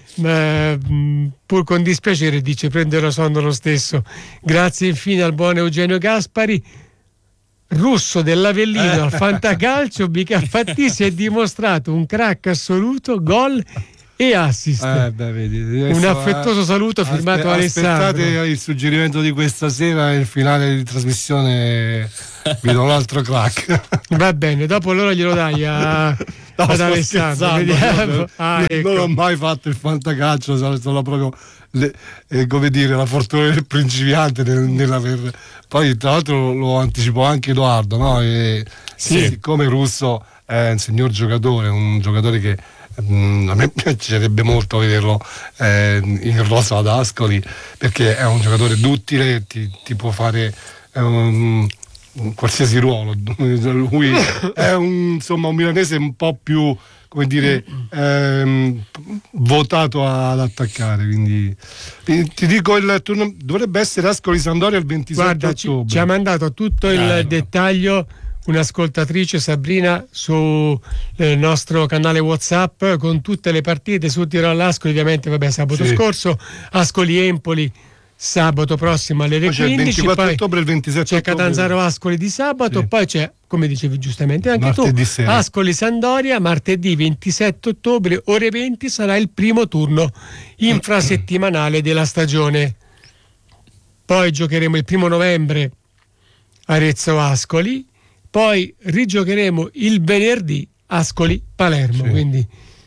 ma mh, pur con dispiacere dice prenderò sonno lo stesso. Grazie infine al buon Eugenio Gaspari, russo dell'Avellino, eh. al Fantacalcio B K T si è dimostrato un crack assoluto, gol e assist. Eh, beh, vedi, un affettuoso saluto firmato aspe- Alessandro. Aspettate il suggerimento di questa sera e il finale di trasmissione vi do un altro crack. Va bene, dopo allora glielo dai a, no, ad Alessandro. Vediamo. Ah, ecco. Non ho mai fatto il fantacalcio, sono, sono proprio le, eh, come dire, la fortuna del principiante nel, nell'aver. Poi tra l'altro lo anticipò anche Edoardo, no? E, sì. Siccome Russo è un signor giocatore, un giocatore che mh, a me piacerebbe molto vederlo eh, in rosa ad Ascoli, perché è un giocatore duttile, ti, ti può fare um, qualsiasi ruolo. Lui è un, insomma, un milanese un po' più, come dire, ehm, votato ad attaccare, quindi ti dico il turno, dovrebbe essere Ascoli Sampdoria il ventisette Guarda, ottobre. Ci, ci ha mandato tutto il eh, dettaglio un'ascoltatrice, Sabrina, sul nostro canale WhatsApp con tutte le partite su Tirol Ascoli, ovviamente vabbè sabato sì. scorso, Ascoli Empoli sabato prossimo alle ore poi c'è quindici, il ventiquattro poi ottobre, il ventisette c'è ottobre. Catanzaro Ascoli di sabato, sì. Poi c'è, come dicevi giustamente anche martedì tu, sera. Ascoli Sampdoria martedì ventisette ottobre ore venti sarà il primo turno infrasettimanale della stagione. Poi giocheremo il primo novembre Arezzo Ascoli, poi rigiocheremo il venerdì Ascoli Palermo, sì. Quindi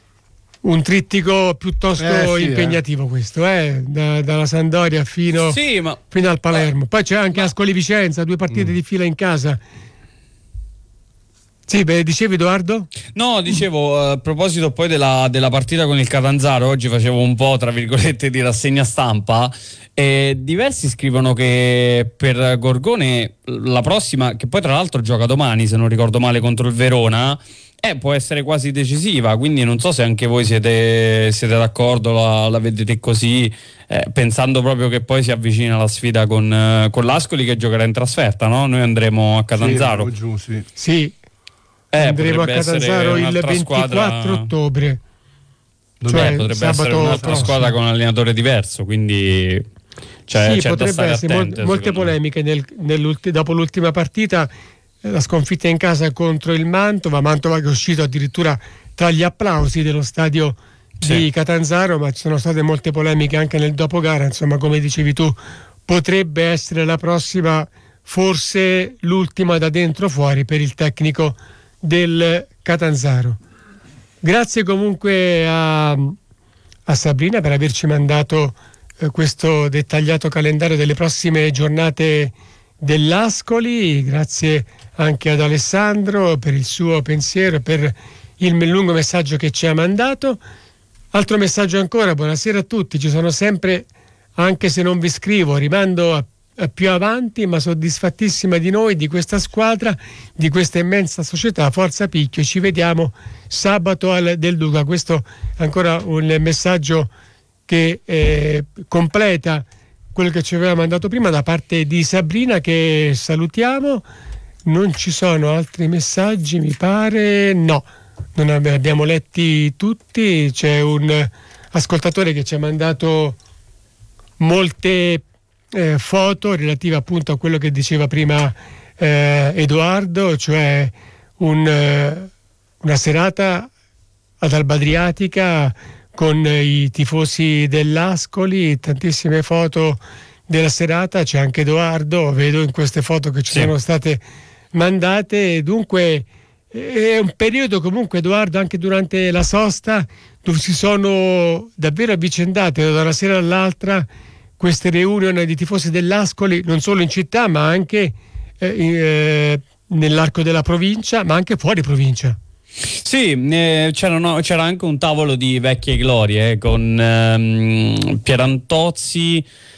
un trittico piuttosto eh, sì, impegnativo eh. questo, eh? Da, dalla Sampdoria fino, sì, ma... fino al Palermo. Poi c'è anche ma... Ascoli Vicenza, due partite mm. di fila in casa. Sì, beh, dicevi Edoardo? No, dicevo, a proposito poi della, della partita con il Catanzaro, oggi facevo un po', tra virgolette, di rassegna stampa, e diversi scrivono che per Gorgone la prossima, che poi tra l'altro gioca domani, se non ricordo male, contro il Verona, eh, può essere quasi decisiva, quindi non so se anche voi siete, siete d'accordo, la, la vedete così, eh, pensando proprio che poi si avvicina la sfida con, eh, con l'Ascoli che giocherà in trasferta, no? Noi andremo a Catanzaro. Sì, giù, sì. sì. Eh, andremo a Catanzaro il ventiquattro squadra... ottobre, cioè eh, potrebbe essere un'altra prossimo. Squadra con un allenatore diverso, quindi cioè, sì, c'è potrebbe da stare essere attente, mol- molte polemiche nel, dopo l'ultima partita, la sconfitta in casa contro il Mantova, Mantova che è uscito addirittura tra gli applausi dello stadio sì. di Catanzaro, ma ci sono state molte polemiche anche nel dopogara, insomma, come dicevi tu, potrebbe essere la prossima, forse l'ultima da dentro fuori per il tecnico del Catanzaro. Grazie comunque a, a Sabrina per averci mandato eh, questo dettagliato calendario delle prossime giornate dell'Ascoli, grazie anche ad Alessandro per il suo pensiero, per il lungo messaggio che ci ha mandato. Altro messaggio ancora, buonasera a tutti, ci sono sempre, anche se non vi scrivo, rimando a più avanti, ma soddisfattissima di noi, di questa squadra, di questa immensa società. Forza Picchio, ci vediamo sabato al Del Duca. Questo è ancora un messaggio che eh, completa quello che ci aveva mandato prima da parte di Sabrina, che salutiamo. Non ci sono altri messaggi, mi pare, no, non abbiamo letti tutti. C'è un ascoltatore che ci ha mandato molte Eh, foto relative appunto a quello che diceva prima eh, Edoardo, cioè un, eh, una serata ad Alba Adriatica con eh, i tifosi dell'Ascoli, tantissime foto della serata, c'è anche Edoardo, vedo in queste foto che ci sì. sono state mandate, dunque è un periodo comunque, Edoardo, anche durante la sosta, dove si sono davvero avvicendate da una sera all'altra queste reunion di tifosi dell'Ascoli, non solo in città ma anche eh, eh, nell'arco della provincia, ma anche fuori provincia. Sì, eh, c'era, c'era anche un tavolo di vecchie glorie eh, con ehm, Pierantozzi,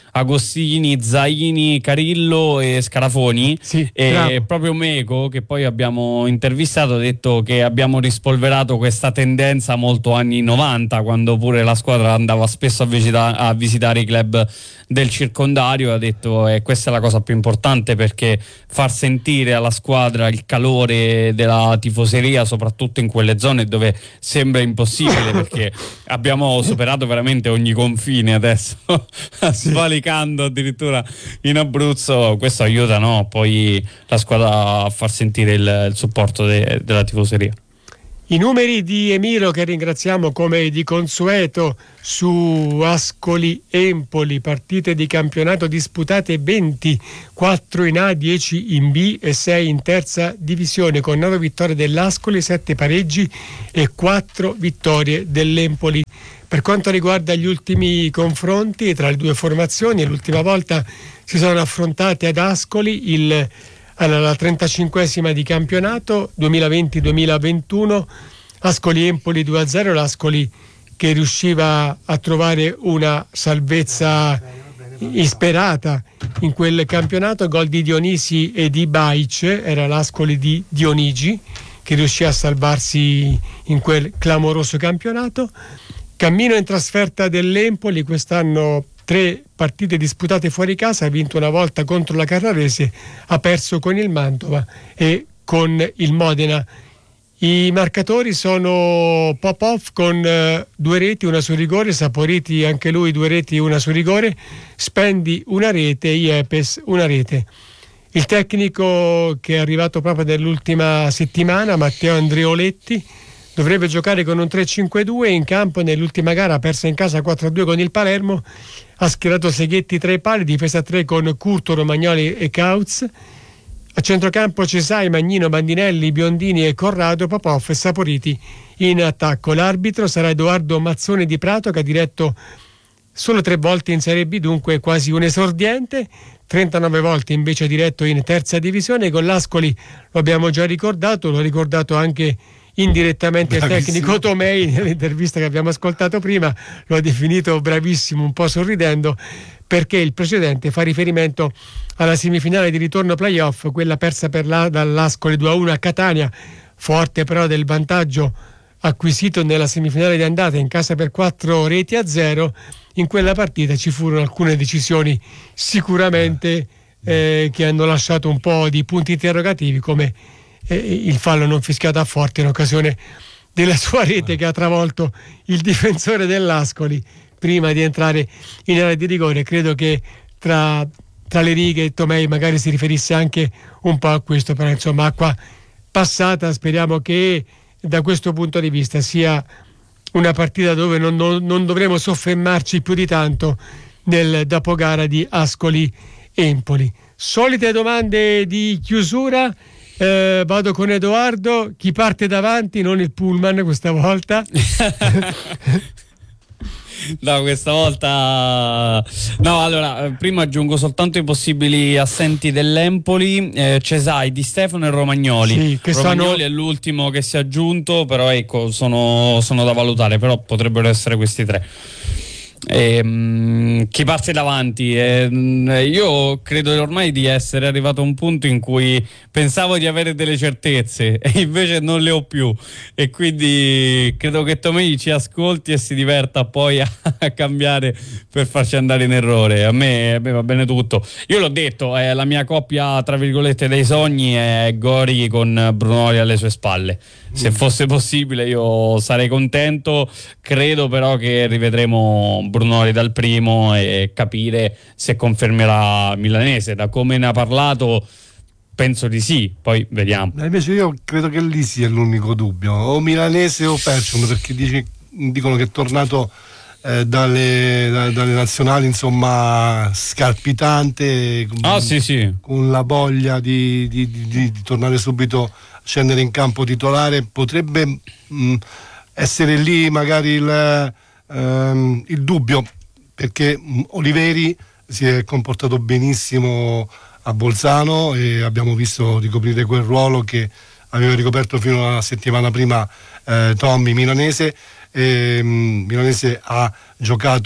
Agostini, Zaini, Carillo e Scarafoni. Sì, e bravo. proprio Meco, che poi abbiamo intervistato, ha detto che abbiamo rispolverato questa tendenza molto anni novanta, quando pure la squadra andava spesso a, visita- a visitare i club del circondario. Ha detto e questa è la cosa più importante, perché far sentire alla squadra il calore della tifoseria, soprattutto in quelle zone dove sembra impossibile, perché abbiamo superato veramente ogni confine adesso, svalicando addirittura in Abruzzo. Questo aiuta, no? Poi la squadra a far sentire il, il supporto de- della tifoseria. I numeri di Emiro, che ringraziamo come di consueto, su Ascoli Empoli, partite di campionato disputate venti, quattro in A, dieci in B e sei in terza divisione, con nove vittorie dell'Ascoli, sette pareggi e quattro vittorie dell'Empoli. Per quanto riguarda gli ultimi confronti tra le due formazioni, l'ultima volta si sono affrontate ad Ascoli il alla trentacinquesima di campionato duemilaventi duemilaventuno, Ascoli Empoli due a zero, l'Ascoli che riusciva a trovare una salvezza insperata in quel campionato, gol di Dionisi e di Baic, era l'Ascoli di Dionigi che riuscì a salvarsi in quel clamoroso campionato. Cammino in trasferta dell'Empoli, quest'anno tre partite disputate fuori casa, ha vinto una volta contro la Carrarese, ha perso con il Mantova e con il Modena. I marcatori sono Popov con eh, due reti, una su rigore, Saporiti anche lui due reti, una su rigore, Spendi una rete, Iepes una rete. Il tecnico che è arrivato proprio nell'ultima settimana, Matteo Andreoletti, dovrebbe giocare con un tre cinque due, in campo nell'ultima gara persa in casa quattro a due con il Palermo, ha schierato Seghetti tra i pali, difesa tre con Curto, Romagnoli e Kautz. A centrocampo Cesai, Magnino, Bandinelli, Biondini e Corrado, Popov e Saporiti in attacco. L'arbitro sarà Edoardo Mazzone di Prato, che ha diretto solo tre volte in Serie B, dunque quasi un esordiente, trentanove volte invece ha diretto in terza divisione. Con l'Ascoli lo abbiamo già ricordato, l'ho ricordato anche indirettamente bravissimo. Il tecnico Tomei nell'intervista che abbiamo ascoltato prima lo ha definito bravissimo, un po' sorridendo, perché il precedente fa riferimento alla semifinale di ritorno playoff, quella persa per la, dall'Ascoli due a uno a Catania, forte però del vantaggio acquisito nella semifinale di andata in casa per quattro reti a zero. In quella partita ci furono alcune decisioni sicuramente eh, che hanno lasciato un po' di punti interrogativi, come il fallo non fischiato a Forte in occasione della sua rete, che ha travolto il difensore dell'Ascoli prima di entrare in area di rigore. Credo che tra, tra le righe Tomei magari si riferisse anche un po' a questo, però insomma acqua passata. Speriamo che da questo punto di vista sia una partita dove non, non, non dovremo soffermarci più di tanto nel dopogara di Ascoli Empoli. Solite domande di chiusura. Eh, vado con Edoardo, chi parte davanti, non il pullman questa volta. No, questa volta no. Allora, prima aggiungo soltanto i possibili assenti dell'Empoli, eh, Cesai, Di Stefano e Romagnoli. Sì, che Romagnoli sono... è l'ultimo che si è aggiunto, però ecco, sono, sono da valutare, però potrebbero essere questi tre. E, um, chi parte davanti? E, um, io credo ormai di essere arrivato a un punto in cui pensavo di avere delle certezze e invece non le ho più, e quindi credo che Tomei ci ascolti e si diverta poi a, a cambiare per farci andare in errore. A me, a me va bene tutto. Io l'ho detto, eh, la mia coppia tra virgolette dei sogni è Gori con Brunori alle sue spalle. Se fosse possibile io sarei contento. Credo però che rivedremo Brunori dal primo e capire se confermerà Milanese. Da come ne ha parlato penso di sì, poi vediamo. Ma invece io credo che lì sia l'unico dubbio, o Milanese o Persson, perché dici, dicono che è tornato eh, dalle, da, dalle nazionali, insomma, scalpitante, ah, con, sì, sì. con la voglia di, di, di, di tornare subito, scendere in campo titolare. Potrebbe mh, essere lì magari il, ehm, il dubbio, perché mh, Oliveri si è comportato benissimo a Bolzano e abbiamo visto ricoprire quel ruolo che aveva ricoperto fino a una settimana prima eh, Tommy Milanese. E, mh, Milanese ha giocato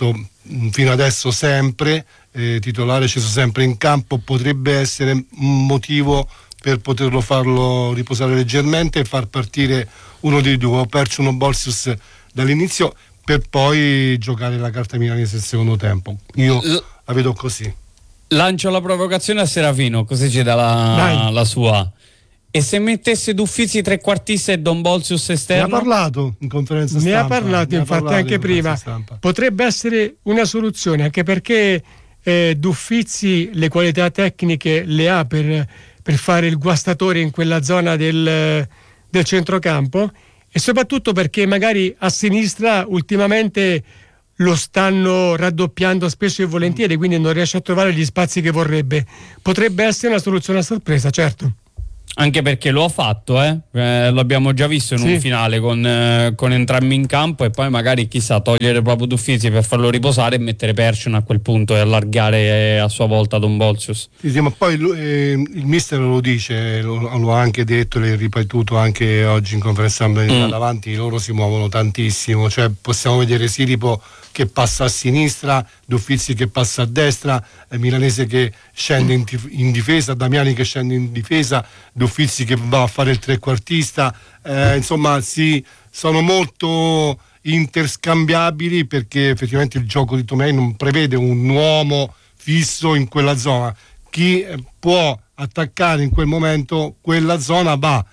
fino adesso sempre, eh, titolare, sceso sempre in campo, potrebbe essere un motivo per poterlo farlo riposare leggermente e far partire uno dei due. Ho perso uno Bolsius dall'inizio per poi giocare la carta milanese il secondo tempo. Io L- la vedo così. Lancio la provocazione a Serafino, così ci dà la, la sua. E se mettesse D'Uffizzi trequartista e Don Bolsius esterno? Ne ha parlato in conferenza stampa. Ne ha parlato ne infatti ha parlato anche prima. Stampa. Potrebbe essere una soluzione, anche perché eh, D'Uffizzi le qualità tecniche le ha per, per fare il guastatore in quella zona del, del centrocampo, e soprattutto perché magari a sinistra ultimamente lo stanno raddoppiando spesso e volentieri, quindi non riesce a trovare gli spazi che vorrebbe. Potrebbe essere una soluzione a sorpresa, certo. Anche perché lo ha fatto, eh? Eh, lo abbiamo già visto in sì. un finale con, eh, con entrambi in campo, e poi magari chissà togliere proprio D'Uffizzi per farlo riposare e mettere Percion a quel punto e allargare eh, a sua volta Don Bolsius. Sì, sì, ma poi eh, il mister lo dice, lo, lo ha anche detto, l'ha ripetuto anche oggi in conferenza stampa, mm. davanti loro si muovono tantissimo, cioè possiamo vedere Siripo che passa a sinistra, D'Uffizzi che passa a destra, eh, Milanese che scende in, in difesa, Damiani che scende in difesa, D'Uffizzi che va a fare il trequartista, eh, insomma sì, sono molto interscambiabili, perché effettivamente il gioco di Tomei non prevede un uomo fisso in quella zona. Chi eh, può attaccare in quel momento quella zona va.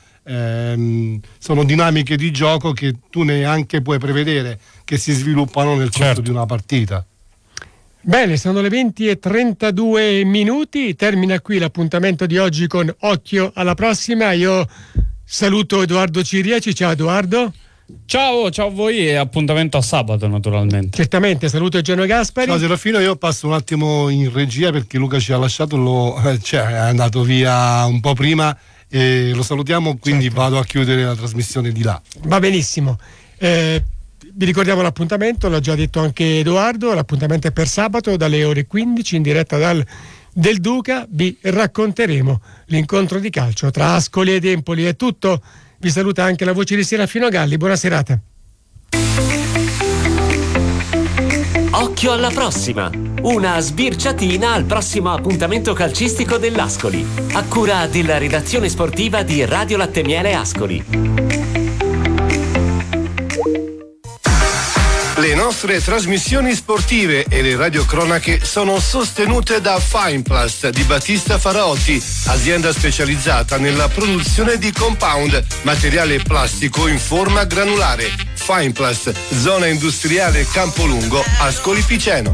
Eh, sono dinamiche di gioco che tu neanche puoi prevedere, che si sviluppano nel corso certo. di una partita. Bene, sono le venti e trentadue minuti, termina qui l'appuntamento di oggi con Occhio alla prossima. Io saluto Edoardo Ciriaci. Ciao Edoardo. Ciao, ciao a voi e appuntamento a sabato naturalmente. Certamente, saluto Eugenio Gaspari. Ciao Serafino, io passo un attimo in regia perché Luca ci ha lasciato, lo, cioè, è andato via un po' prima e lo salutiamo, quindi certo. vado a chiudere la trasmissione di là. Va benissimo. Eh, vi ricordiamo l'appuntamento, l'ha già detto anche Edoardo, l'appuntamento è per sabato dalle ore quindici in diretta dal Del Duca. Vi racconteremo l'incontro di calcio tra Ascoli ed Empoli. È tutto, vi saluta anche la voce di Serafino Galli, buona serata. Occhio alla prossima, una sbirciatina al prossimo appuntamento calcistico dell'Ascoli, a cura della redazione sportiva di Radio Latte Miele Ascoli. Le nostre trasmissioni sportive e le radiocronache sono sostenute da Fineplast di Battista Faraotti, azienda specializzata nella produzione di compound, materiale plastico in forma granulare. Fineplast, zona industriale Campolungo, Ascoli Piceno.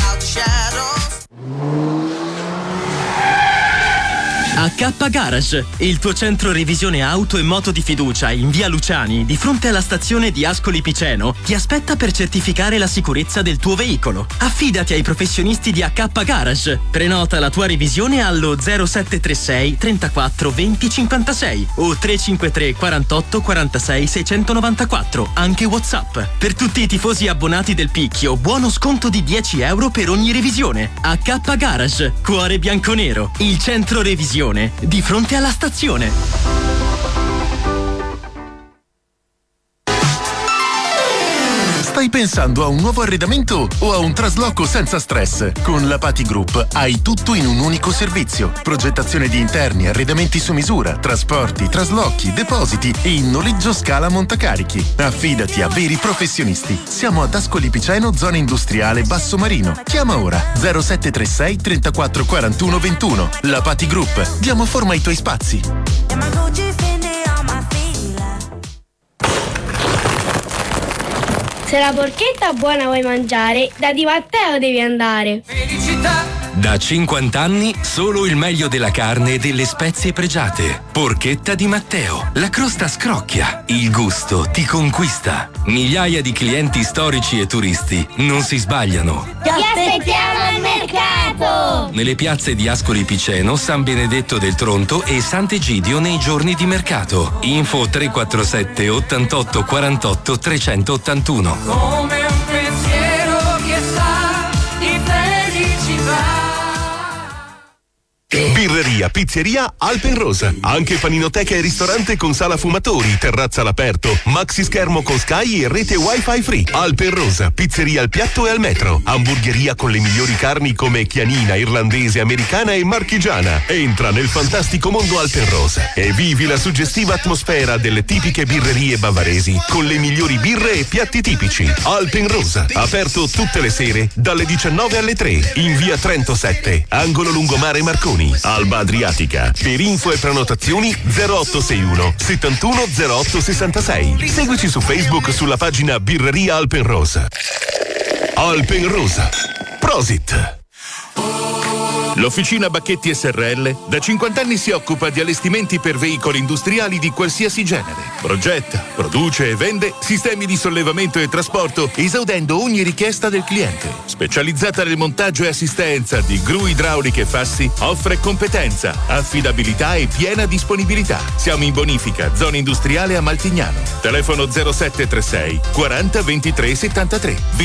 A K Garage, il tuo centro revisione auto e moto di fiducia in via Luciani, di fronte alla stazione di Ascoli Piceno, ti aspetta per certificare la sicurezza del tuo veicolo. Affidati ai professionisti di A K Garage. Prenota la tua revisione allo zero sette tre sei trentaquattro venti cinquantasei o tre cinque tre quarantotto quarantasei seicentonovantaquattro, anche WhatsApp. Per tutti i tifosi abbonati del Picchio, buono sconto di dieci euro per ogni revisione. A K Garage, cuore bianconero, il centro revisione di fronte alla stazione. Stai pensando a un nuovo arredamento o a un trasloco senza stress? Con la Pati Group hai tutto in un unico servizio. Progettazione di interni, arredamenti su misura, trasporti, traslochi, depositi e in noleggio scala montacarichi. Affidati a veri professionisti. Siamo ad Ascoli Piceno, zona industriale Basso Marino. Chiama ora zero sette tre sei trentaquattro quarantuno ventuno. La Pati Group. Diamo forma ai tuoi spazi. Se la porchetta buona vuoi mangiare, da Di Matteo devi andare. Felicità! Da cinquanta anni solo il meglio della carne e delle spezie pregiate. Porchetta Di Matteo. La crosta scrocchia. Il gusto ti conquista. Migliaia di clienti storici e turisti non si sbagliano. Ti aspettiamo al mercato! Nelle piazze di Ascoli Piceno, San Benedetto del Tronto e Sant'Egidio nei giorni di mercato. Info tre quattro sette ottantotto quarantotto trecentottantuno. Come un pensiero che sa di felicità. Birreria, pizzeria Alpenrosa. Anche paninoteca e ristorante con sala fumatori, terrazza all'aperto, maxi schermo con Sky e rete wifi free. Alpenrosa, pizzeria al piatto e al metro. Hamburgeria con le migliori carni come chianina, irlandese, americana e marchigiana. Entra nel fantastico mondo Alpenrosa e vivi la suggestiva atmosfera delle tipiche birrerie bavaresi con le migliori birre e piatti tipici. Alpenrosa, aperto tutte le sere dalle diciannove alle tre in via Trento sette, angolo lungomare Marconi. Alba Adriatica. Per info e prenotazioni zero otto sei uno settantuno zero otto sessantasei. Seguici su Facebook sulla pagina Birreria Alpenrosa. Alpenrosa. Prosit. L'Officina Bacchetti S R L da cinquanta anni si occupa di allestimenti per veicoli industriali di qualsiasi genere. Progetta, produce e vende sistemi di sollevamento e trasporto esaudendo ogni richiesta del cliente. Specializzata nel montaggio e assistenza di gru idrauliche e fassi, offre competenza, affidabilità e piena disponibilità. Siamo in bonifica, zona industriale a Maltignano. Telefono zero sette tre sei quaranta ventitré settantatré.